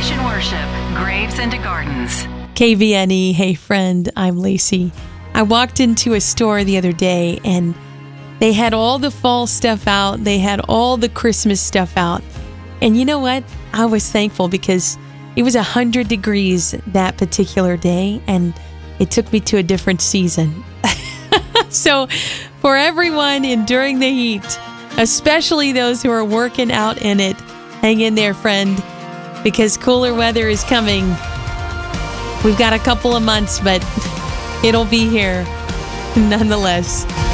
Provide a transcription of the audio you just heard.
Mission Worship, Graves into Gardens. KVNE, hey friend, I'm Lacey. I walked into a store the other day and they had all the fall stuff out. They had all the Christmas stuff out. And you know what? I was thankful because it was 100 degrees that particular day and it took me to a different season. So for everyone enduring the heat, especially those who are working out in it, hang in there, friend, because cooler weather is coming. We've got a couple of months, but it'll be here nonetheless.